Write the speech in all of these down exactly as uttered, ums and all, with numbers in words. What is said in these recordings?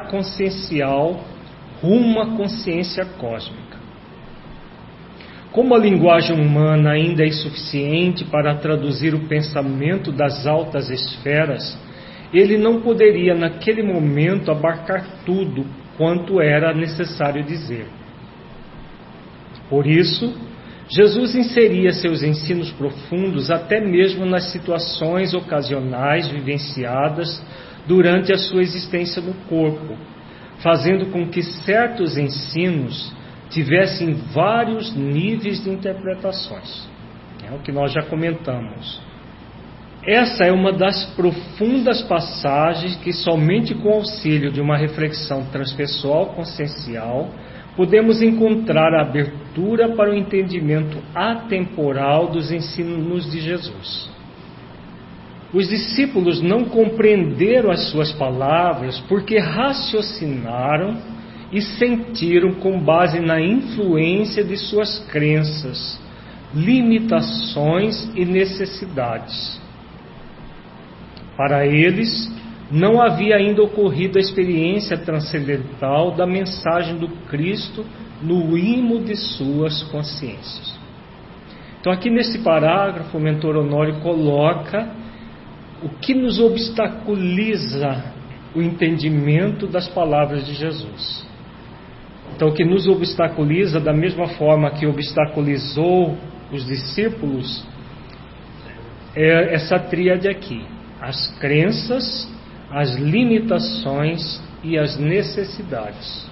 despertar consciencial rumo à consciência cósmica. Como a linguagem humana ainda é insuficiente para traduzir o pensamento das altas esferas, ele não poderia naquele momento abarcar tudo quanto era necessário dizer. Por isso, Jesus inseria seus ensinos profundos até mesmo nas situações ocasionais vivenciadas durante a sua existência no corpo, fazendo com que certos ensinos tivessem vários níveis de interpretações. É o que nós já comentamos. Essa é uma das profundas passagens que somente com o auxílio de uma reflexão transpessoal consciencial podemos encontrar a abertura para o entendimento atemporal dos ensinos de Jesus. Os discípulos não compreenderam as suas palavras porque raciocinaram e sentiram com base na influência de suas crenças, limitações e necessidades. Para eles, não havia ainda ocorrido a experiência transcendental da mensagem do Cristo no imo de suas consciências. Então, aqui nesse parágrafo, o mentor Honório coloca o que nos obstaculiza o entendimento das palavras de Jesus. Então, o que nos obstaculiza, da mesma forma que obstaculizou os discípulos, é essa tríade aqui: as crenças, as limitações e as necessidades.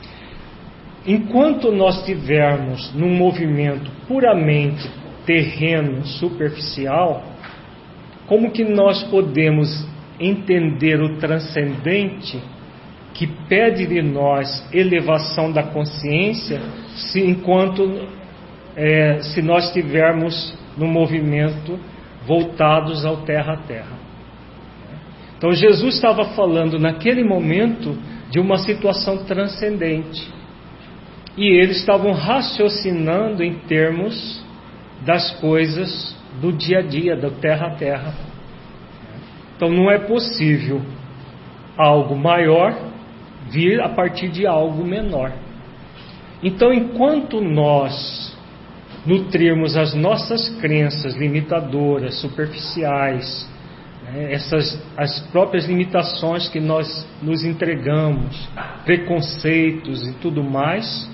Enquanto nós estivermos num movimento puramente terreno, superficial, como que nós podemos entender o transcendente que pede de nós elevação da consciência, se enquanto é, se nós estivermos no movimento voltados ao terra a terra? Então Jesus estava falando naquele momento de uma situação transcendente, e eles estavam raciocinando em termos das coisas do dia a dia, do terra a terra. Então não é possível algo maior vir a partir de algo menor. Então, enquanto nós nutrirmos as nossas crenças limitadoras, superficiais, né, essas as próprias limitações que nós nos entregamos, preconceitos e tudo mais,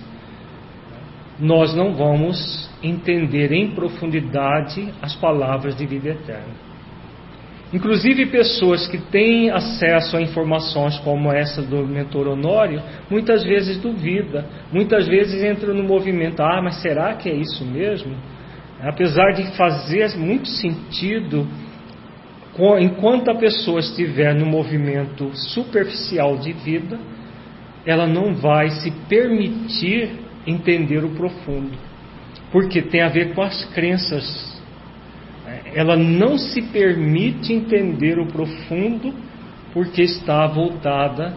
nós não vamos entender em profundidade as palavras de vida eterna. Inclusive, pessoas que têm acesso a informações como essa do mentor Honório, muitas vezes duvida, muitas vezes entra no movimento: ah, mas será que é isso mesmo? Apesar de fazer muito sentido, enquanto a pessoa estiver no movimento superficial de vida, ela não vai se permitir entender o profundo, porque tem a ver com as crenças. Ela não se permite entender o profundo porque está voltada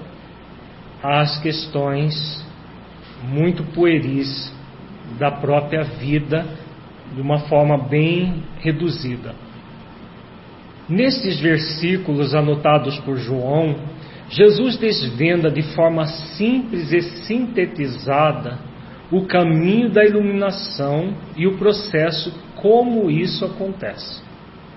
às questões muito pueris da própria vida, de uma forma bem reduzida. Nesses versículos anotados por João, Jesus desvenda de forma simples e sintetizada o caminho da iluminação e o processo como isso acontece.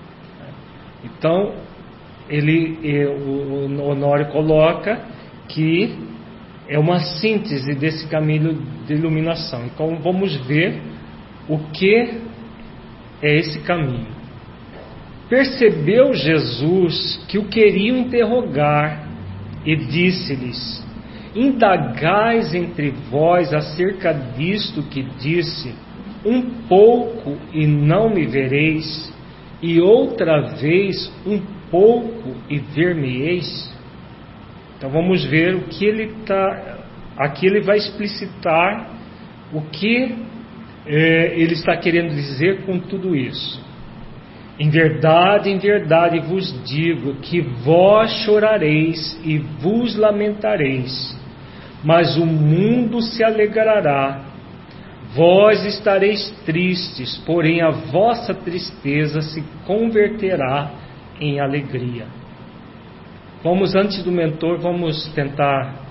Então, ele, o Honório coloca que é uma síntese desse caminho de iluminação. Então, vamos ver o que é esse caminho. Percebeu Jesus que o queriam interrogar e disse-lhes: indagais entre vós acerca disto que disse, um pouco e não me vereis, e outra vez um pouco e ver-me-eis. Então vamos ver o que ele está. Aqui ele vai explicitar o que é, ele está querendo dizer com tudo isso. Em verdade, em verdade vos digo que vós chorareis e vos lamentareis, mas o mundo se alegrará. Vós estareis tristes, porém a vossa tristeza se converterá em alegria. Vamos, antes do mentor, vamos tentar